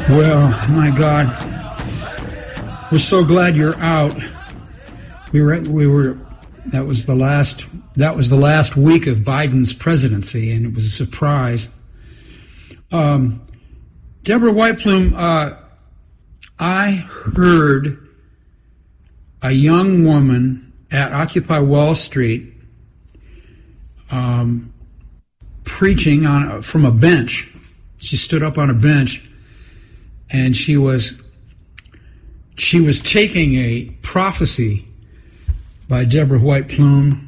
Well, my God, we're so glad you're out. That was the last week of Biden's presidency, and it was a surprise. Deborah White Plume, I heard a young woman at Occupy Wall Street preaching from a bench. She stood up on a bench, and she was taking a prophecy by Deborah White Plume,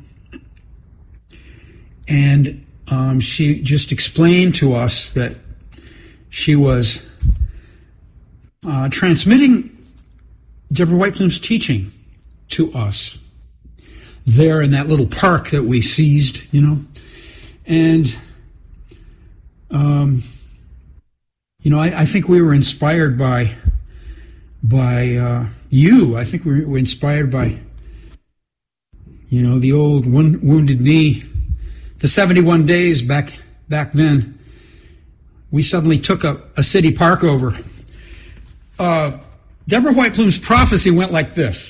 and she just explained to us that she was transmitting Deborah White Plume's teaching to us there in that little park that we seized, and I think we were inspired by you. I think we were inspired by the old Wounded Knee, the 71 days back then. We suddenly took a city park over. Deborah White Plume's prophecy went like this.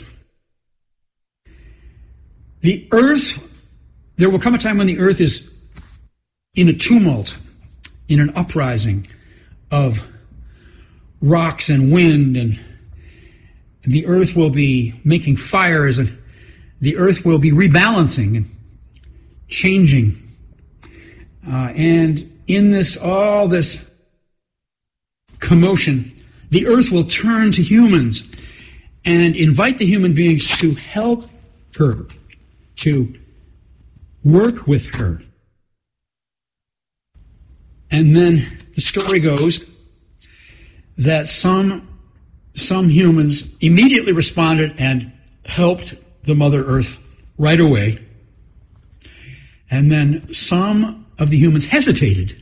The earth, there will come a time when the earth is in a tumult, in an uprising of rocks and wind, and the earth will be making fires, and the earth will be rebalancing and changing. And in all this commotion, the earth will turn to humans and invite the human beings to help her, to work with her. And then the story goes that some humans immediately responded and helped the Mother Earth right away. And then some of the humans hesitated.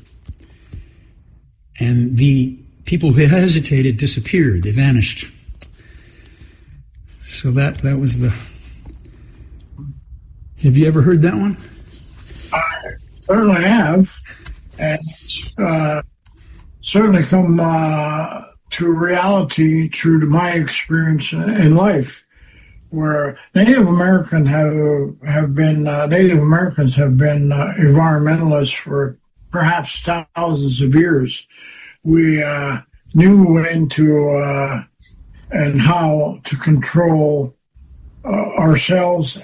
And the people who hesitated disappeared. They vanished. So that was the... Have you ever heard that one? I certainly have. And certainly come to reality through to my experience in life, where Native Americans have been environmentalists for perhaps thousands of years. We knew when to and how to control ourselves,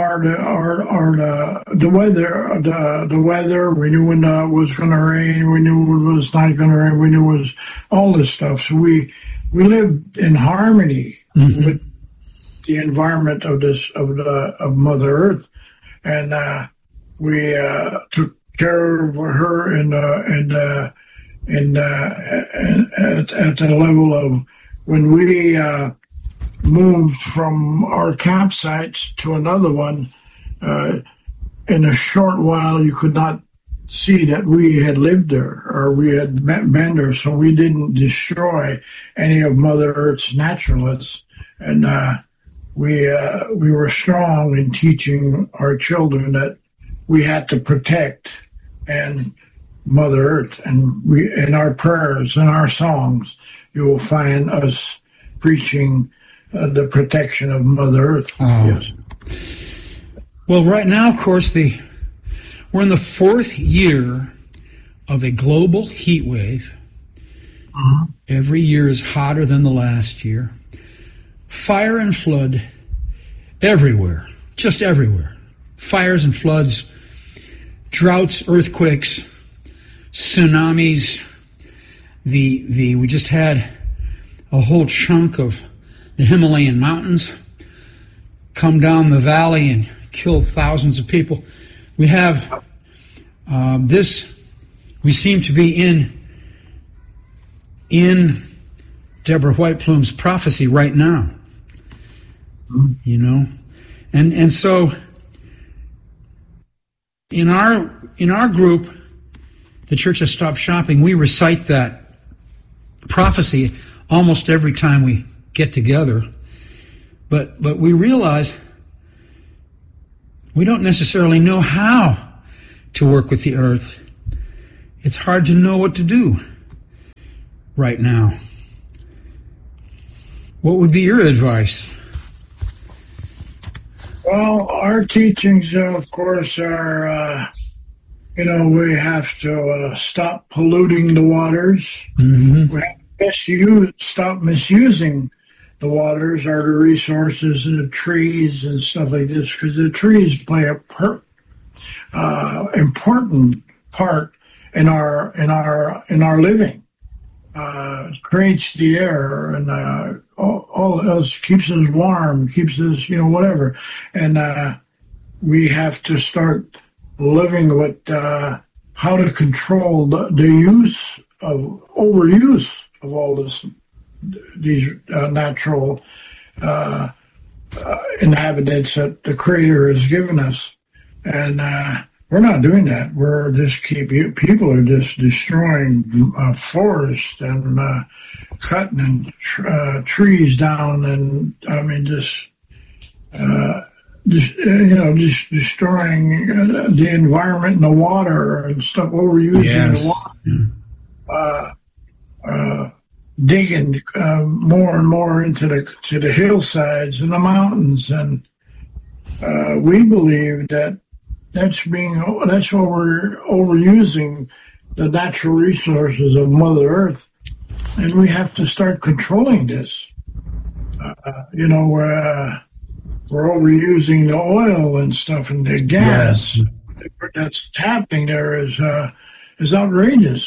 the weather. We knew when it was going to rain. We knew when it was not going to rain. We knew it was all this stuff. So we lived in harmony with the environment of Mother Earth, and we took care of her at the level of when we moved from our campsites to another one. In a short while, you could not see that we had lived there or we had been there, so we didn't destroy any of Mother Earth's naturalists. And we were strong in teaching our children that we had to protect and Mother Earth. And we, in our prayers and our songs, you will find us preaching the protection of Mother Earth. Oh. Yes. Well, right now, of course, we're in the fourth year of a global heat wave. Every year is hotter than the last year. Fire and flood everywhere, just everywhere. Fires and floods, droughts, earthquakes, tsunamis. We just had a whole chunk of the Himalayan mountains come down the valley and kill thousands of people. We have we seem to be in Deborah White Plume's prophecy right now. And so in our group, the Church of Stop Shopping, we recite that prophecy almost every time we get together, but we realize we don't necessarily know how to work with the earth. It's hard to know what to do right now. What would be your advice? Well, our teachings, of course, are, we have to stop polluting the waters. Mm-hmm. We have to stop misusing the waters or the resources and the trees and stuff like this, because the trees play a important part in our living. Creates the air and all else, keeps us warm, keeps us, whatever. And we have to start living with how to control the overuse of all these natural inhabitants that the Creator has given us. And we're not doing that. People are just destroying forests and cutting trees down, and I mean just destroying the environment and the water and stuff, overusing the water, digging more and more into the hillsides and the mountains, and we believe that. That's what we're overusing the natural resources of Mother Earth, and we have to start controlling this. We're overusing the oil and stuff and the gas. Yes. That's happening there is outrageous.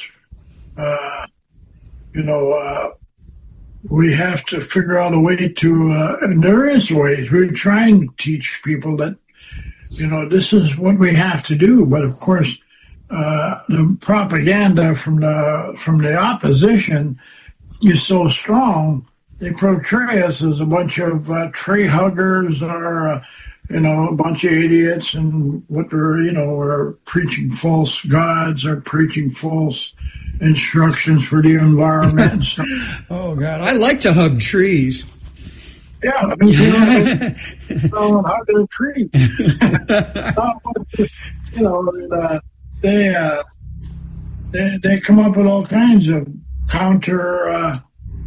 We have to figure out a way to, and there is ways. We're trying to teach people that, this is what we have to do. But of course, the propaganda from the opposition is so strong. They portray us as a bunch of tree huggers or, a bunch of idiots, and we're preaching false gods or preaching false instructions for the environment and stuff. Oh God, I like to hug trees. Yeah, I mean, hug a tree. They come up with all kinds of counter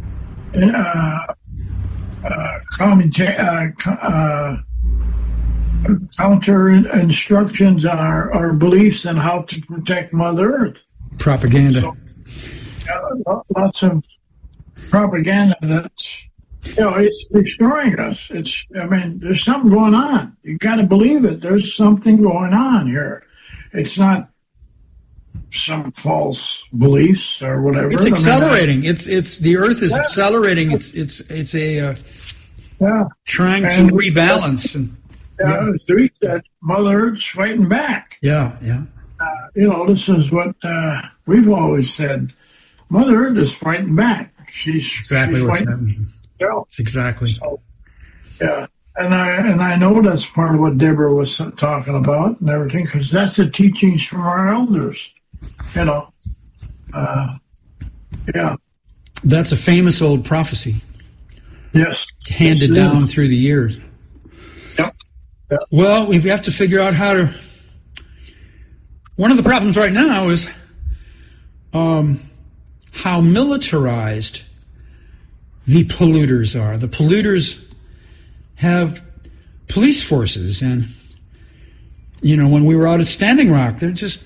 instructions or beliefs on how to protect Mother Earth. Propaganda. So, lots of propaganda that's, it's destroying us. There's something going on. You got to believe it. There's something going on here. It's not some false beliefs or whatever. It's accelerating. It's the Earth is accelerating. It's trying to rebalance. That Mother Earth's fighting back. Yeah. This is what we've always said. Mother Earth is fighting back. She's what's fighting. happening. Yeah. It's exactly. So, yeah, and I know that's part of what Deborah was talking about and everything, because that's the teachings from our elders. Yeah. That's a famous old prophecy. Yes. Handed down through the years. Yep. Well, we have to figure out how to. One of the problems right now is how militarized the polluters are. The polluters have police forces, and when we were out at Standing Rock, they're just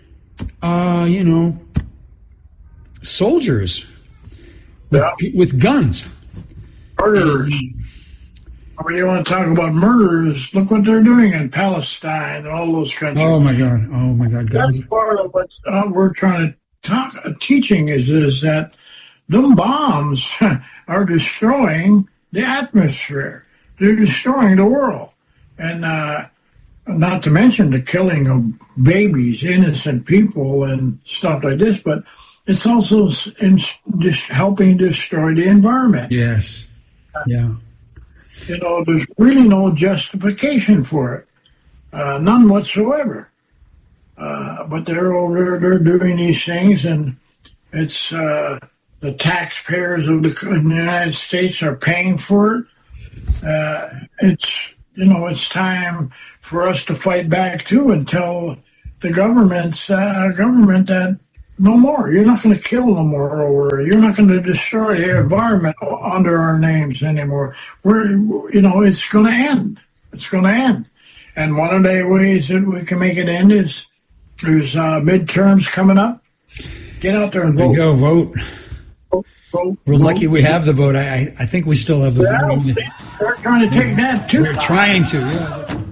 soldiers with guns. Murderers. You want to talk about murderers? Look what they're doing in Palestine and all those countries. Oh my God! That's part of what we're trying to talk. Teaching is that them bombs are destroying the atmosphere. They're destroying the world, and not to mention the killing of babies, innocent people, and stuff like this. But it's also just helping destroy the environment. Yes. Yeah. There's really no justification for it, none whatsoever. But they're over there, they're doing these things, and it's the taxpayers of the United States are paying for it. It's time for us to fight back too and tell the government that no more. You're not going to kill no more over. You're not going to destroy the environment under our names anymore. It's going to end. It's going to end. And one of the ways that we can make it end is there's midterms coming up. Get out there and vote. There you go, vote. Vote. We're lucky we have the vote. I think we still have the vote. They're trying to take that too. We're trying to, yeah.